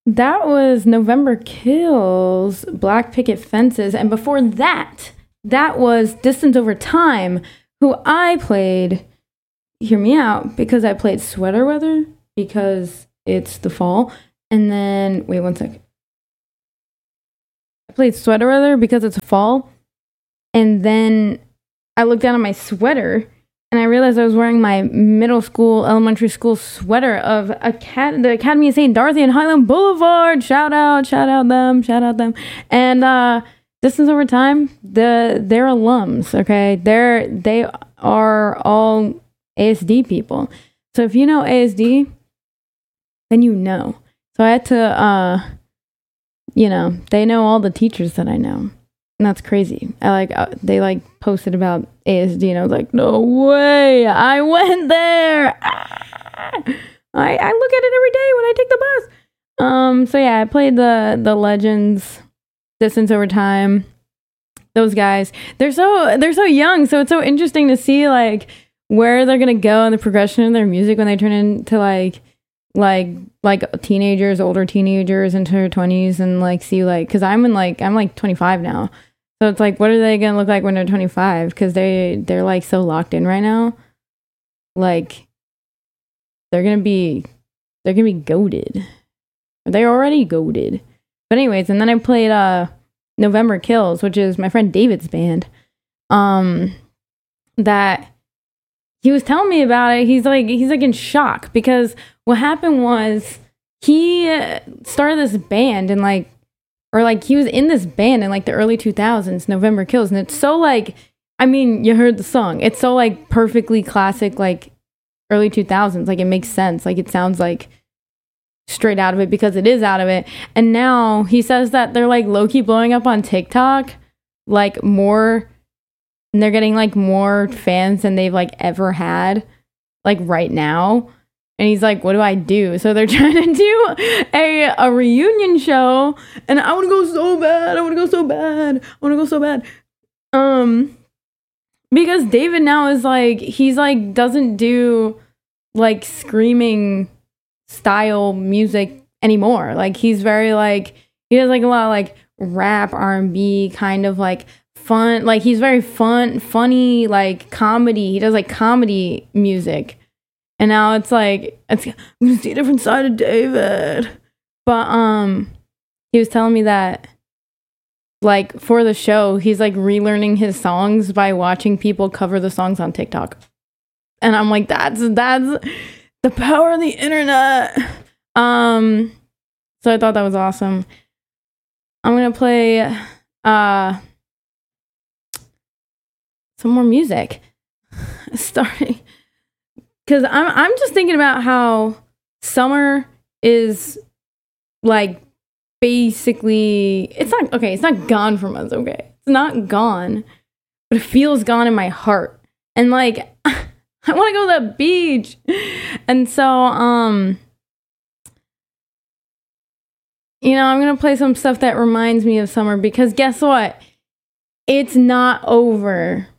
That was November Kills, Black Picket Fences, and before that, that was Distance Over Time, who I played, hear me out, because I played Sweater Weather, because it's the fall, and then, wait one second. I played Sweater Weather because it's fall, and then I looked down at my sweater, and I realized I was wearing my elementary school sweater of the Academy of St. Dorothy and Highland Boulevard. Shout out them. And Distance Over Time, they're alums, okay? They are all ASD people. So if you know ASD, then you know. So I had to, they know all the teachers that I know. And that's crazy. They posted about ASD, and I was like, no way, I went there. I look at it every day when I take the bus. So yeah, I played the Legends, Distance Over Time. Those guys, they're so young, so it's so interesting to see like where they're gonna go in the progression of their music when they turn into like teenagers, older teenagers into their 20s, and like see like, because I'm 25 now. So it's like, what are they going to look like when they're 25? Because they're like so locked in right now. Like, they're going to be goated. They're already goated. But anyways, and then I played November Kills, which is my friend David's band. That he was telling me about it. He's like in shock, because what happened was he started this band and he was in this band in like the early 2000s, November Kills, and it's so like, I mean, you heard the song. It's so like perfectly classic, like early 2000s. Like it makes sense. Like it sounds like straight out of it because it is out of it. And now he says that they're like low-key blowing up on TikTok, like more, and they're getting like more fans than they've like ever had, like right now. And he's like, what do I do? So they're trying to do a reunion show. And I want to go so bad. Because David now is like, he's like, doesn't do like screaming style music anymore. Like he's very like, he does like a lot of like rap, R&B, kind of like fun. Like he's very funny, like comedy. He does like comedy music. And now it's like, I'm going to see a different side of David. But he was telling me that, like, for the show, he's, like, relearning his songs by watching people cover the songs on TikTok. And I'm like, that's the power of the internet. So I thought that was awesome. I'm going to play some more music. Starting... Because I'm just thinking about how summer is, like, basically... It's not gone from us, okay? It's not gone. But it feels gone in my heart. And, like, I want to go to the beach. And so, I'm going to play some stuff that reminds me of summer. Because guess what? It's not over.